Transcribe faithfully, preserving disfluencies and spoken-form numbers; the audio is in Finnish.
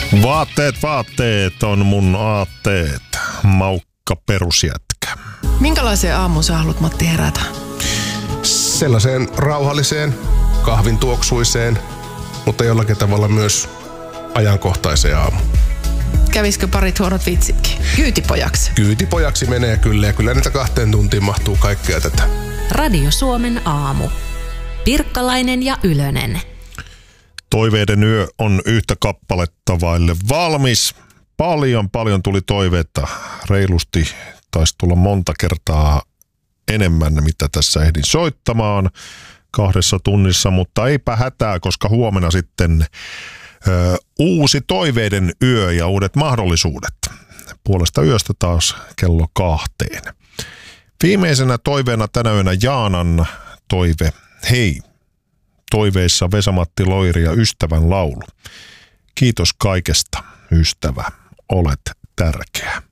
Vaatteet, vaatteet on mun aatteet. Maukka perusjätkä. Minkälaiseen aamuun sä haluat, Matti, herätä? Sellaiseen rauhalliseen, kahvin tuoksuiseen, mutta jollakin tavalla myös ajankohtaiseen aamuun. Kävisikö parit huonot vitsitkin? Kyytipojaksi. Kyytipojaksi menee kyllä, ja kyllä niitä kahteen tuntiin mahtuu kaikkea tätä. Radio Suomen aamu. Pirkkalainen ja Ylönen. Toiveiden yö on yhtä kappaletta vaille valmis. Paljon, paljon tuli toiveita. Reilusti taisi tulla monta kertaa enemmän, mitä tässä ehdin soittamaan kahdessa tunnissa, mutta eipä hätää, koska huomenna sitten ö, uusi toiveiden yö ja uudet mahdollisuudet. Puolesta yöstä taas kello kahteen. Viimeisenä toiveena tänä yönä Jaanan toive. Hei, toiveissa Vesa-Matti Loiri ja Ystävän laulu. Kiitos kaikesta, ystävä, olet tärkeä.